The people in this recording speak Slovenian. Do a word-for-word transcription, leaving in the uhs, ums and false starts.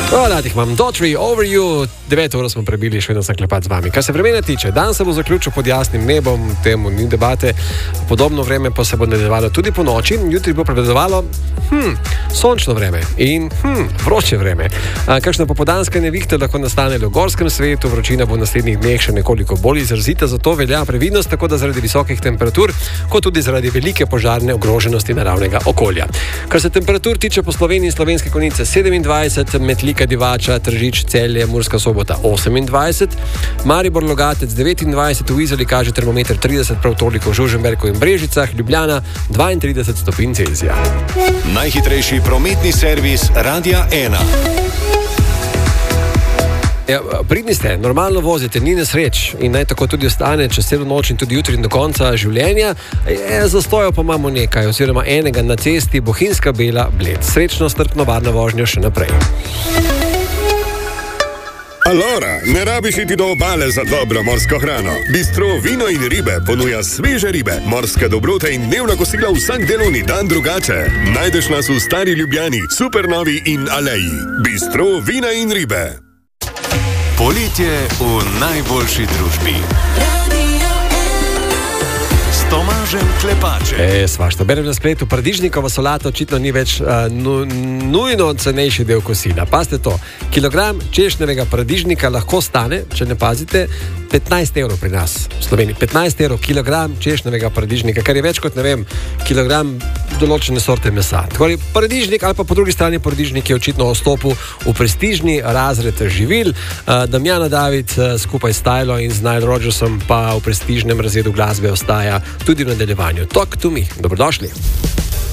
Hvala, tih imam Daughtry, Over You, devet ur smo prebili, še vedno sem klepat z vami. Kar se vremena tiče, dan se bo zaključil pod jasnim nebom, temu ni debate, podobno vreme pa se bo nadaljevalo tudi po noči, jutri bo prevladovalo hm, sončno vreme in hm, vroče vreme. A, kakšna popoldanska nevihta lahko nastane v gorskem svetu, vročina bo v naslednjih dneh še nekoliko bolj izrazita, zato velja previdnost, tako da zaradi visokih temperatur, kot tudi zaradi velike požarne ogroženosti naravnega okolja. Kar se temperatur tiče po Sloveniji in Slovenske Konjice sedemindvajset, Metlika, Divača, Tržič, Celje, Murska Sobota osemindvajset, Maribor, Logatec devetindvajset, v Izoli kaže termometer trideset, prav toliko v Žužemberku in Brežicah, Ljubljana dvaintrideset stopinj Celzija. Najhitrejši prometni servis Radia ena. Ja, pridni ste, normalno vozite, ni nesreč in naj tako tudi ostane čez celo noč in tudi jutri do konca življenja. E, zastojev pa imamo nekaj, oziroma enega na cesti Bohinjska Bela Bled. Srečno, strpno, varno vožnjo še naprej. Alora, ne rabiš iti do obale za dobro morsko hrano. Bistro Vino in ribe ponuja sveže ribe, morske dobrote in dnevna kosila vsak delovni dan drugače. Najdeš nas v Stari Ljubljani, Supernovi in Aleji. Bistro Vina in ribe. Poletje v najboljši družbi. S Tomažem Klepačem. E, svašta, berem na spletu, paradižnikova solata očitno ni več uh, nu, nujno cenejši del kosila. Pazite to, kilogram češnjevega paradižnika lahko stane, če ne pazite, petnajst evrov pri nas v Sloveniji. petnajst evrov kilogram češnjevega paradižnika, kar je več kot, ne vem, kilogram določene sorte mesa. Tako je paradižnik ali pa po drugi strani paradižnik je očitno vstopil v prestižni razred živil. Uh, Damjana David uh, skupaj s Tylo in z Nile Rodgersom pa v prestižnem razredu glasbe ostaja tudi v nadaljevanju. Talk to me. Dobrodošli.